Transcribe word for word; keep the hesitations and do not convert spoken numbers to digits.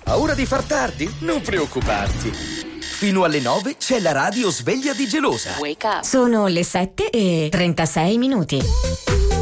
Paura di far tardi? Non preoccuparti. Fino alle nove c'è la radio sveglia di Gelosa. Wake up. Sono le sette e trentasei minuti.